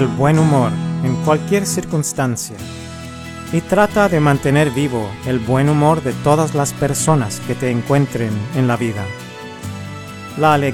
el buen humor en cualquier circunstancia y trata de mantener vivo el buen humor de todas las personas que te encuentren en la vida. La alegría